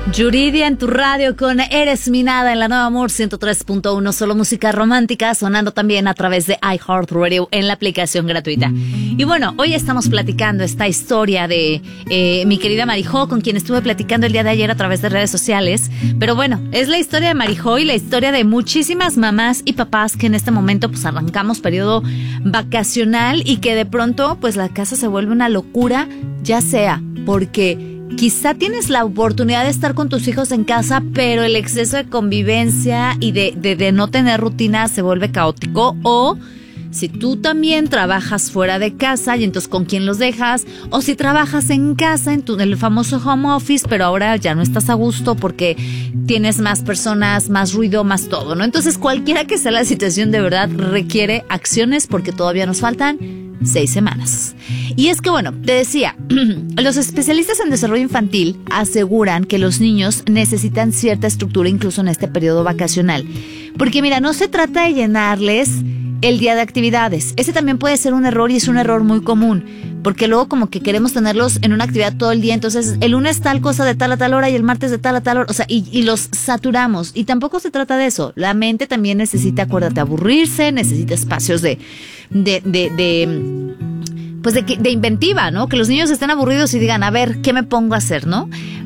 Yuridia en tu radio con Eres mi nada en la Nueva Amor 103.1, solo música romántica, sonando también a través de iHeartRadio en la aplicación gratuita. Y bueno, hoy estamos platicando esta historia de mi querida Marijó, con quien estuve platicando el día de ayer a través de redes sociales. Pero bueno, es la historia de Marijó y la historia de muchísimas mamás y papás que en este momento pues arrancamos periodo vacacional y que de pronto pues la casa se vuelve una locura, ya sea porque quizá tienes la oportunidad de estar con tus hijos en casa, pero el exceso de convivencia y de no tener rutina se vuelve caótico. O si tú también trabajas fuera de casa y entonces ¿con quién los dejas? O si trabajas en casa, en el famoso home office, pero ahora ya no estás a gusto porque tienes más personas, más ruido, más todo, ¿no? Entonces cualquiera que sea la situación, de verdad requiere acciones porque todavía nos faltan 6 semanas. Y es que bueno, te decía, los especialistas en desarrollo infantil aseguran que los niños necesitan cierta estructura incluso en este periodo vacacional. Porque mira, no se trata de llenarles el día de actividades. Ese también puede ser un error y es un error muy común. Porque luego como que queremos tenerlos en una actividad todo el día. Entonces el lunes tal cosa de tal a tal hora y el martes de tal a tal hora. O sea, y los saturamos. Y tampoco se trata de eso. La mente también necesita, acuérdate, aburrirse, necesita espacios de inventiva, ¿no? Que los niños estén aburridos y digan, a ver, ¿qué me pongo a hacer, no?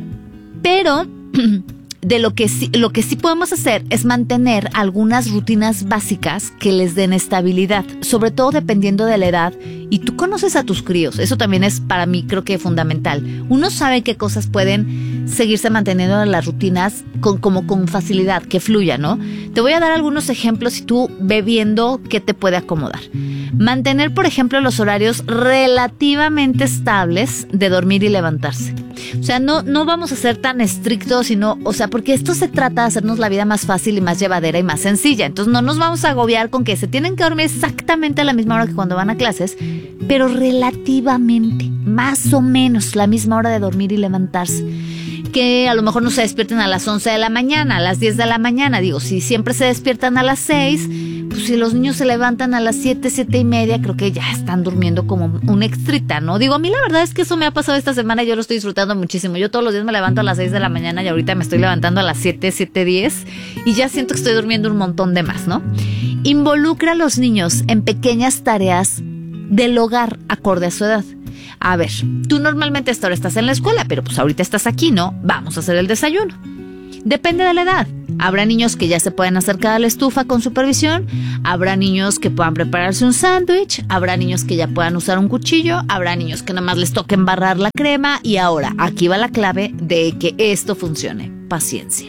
Pero de lo que sí podemos hacer es mantener algunas rutinas básicas que les den estabilidad, sobre todo dependiendo de la edad. Y tú conoces a tus críos, eso también es para mí creo que fundamental. Uno sabe qué cosas pueden seguirse manteniendo en las rutinas con facilidad, que fluya, ¿no? Te voy a dar algunos ejemplos y tú ve viendo qué te puede acomodar. Mantener, por ejemplo, los horarios relativamente estables de dormir y levantarse. O sea, no vamos a ser tan estrictos, sino, o sea, porque esto se trata de hacernos la vida más fácil y más llevadera y más sencilla. Entonces no nos vamos a agobiar con que se tienen que dormir exactamente a la misma hora que cuando van a clases, pero relativamente, más o menos la misma hora de dormir y levantarse. Que a lo mejor no se despierten a las 11 de la mañana, a las 10 de la mañana. Digo, si siempre se despiertan a las 6, pues si los niños se levantan a las 7, 7 y media, creo que ya están durmiendo como un extrita, ¿no? Digo, a mí la verdad es que eso me ha pasado esta semana y yo lo estoy disfrutando muchísimo. Yo todos los días me levanto a las 6 de la mañana y ahorita me estoy levantando a las 7, 7:10 y ya siento que estoy durmiendo un montón de más, ¿no? Involucra a los niños en pequeñas tareas del hogar acorde a su edad. A ver, tú normalmente hasta ahora estás en la escuela, pero pues ahorita estás aquí, ¿no? Vamos a hacer el desayuno. Depende de la edad. Habrá niños que ya se pueden acercar a la estufa con supervisión, habrá niños que puedan prepararse un sándwich, habrá niños que ya puedan usar un cuchillo, habrá niños que nada más les toque embarrar la crema y ahora, aquí va la clave de que esto funcione. Paciencia.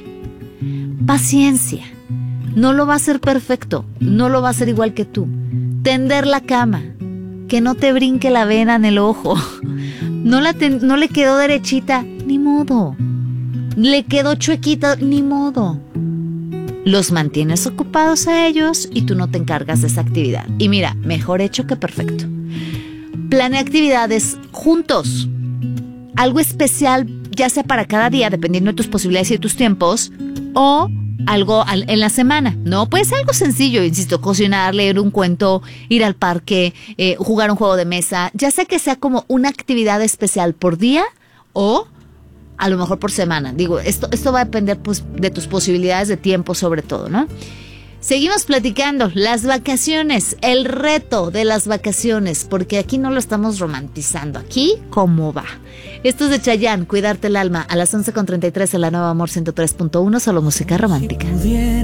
Paciencia. No lo va a hacer perfecto, no lo va a hacer igual que tú. Tender la cama. Que no te brinque la vena en el ojo. No le quedó derechita, ni modo. Le quedó chuequita, ni modo. Los mantienes ocupados a ellos y tú no te encargas de esa actividad. Y mira, mejor hecho que perfecto. Planea actividades juntos. Algo especial, ya sea para cada día, dependiendo de tus posibilidades y de tus tiempos, o algo en la semana, ¿no? Pues algo sencillo, insisto, cocinar, leer un cuento, ir al parque, jugar un juego de mesa, ya sea que sea como una actividad especial por día o a lo mejor por semana. Digo, esto va a depender pues de tus posibilidades de tiempo sobre todo, ¿no? Seguimos platicando, las vacaciones, el reto de las vacaciones, porque aquí no lo estamos romantizando, aquí cómo va. Esto es de Chayanne, Cuidarte el alma, a las 11:33 en la Nueva Amor 103.1, solo música romántica.